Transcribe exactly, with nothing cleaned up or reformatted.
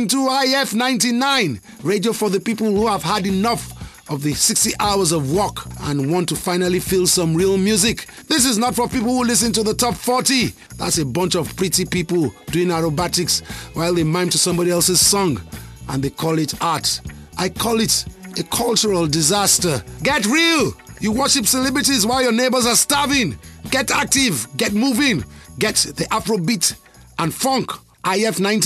listening to I F ninety-nine, radio for the people who have had enough of the sixty hours of work and want to finally feel some real music. This is not for people who listen to the top forty. That's a bunch of pretty people doing aerobatics while they mime to somebody else's song and they call it art. I call it a cultural disaster. Get real! You worship celebrities while your neighbors are starving. Get active, get moving, get the Afrobeat and funk. I F ninety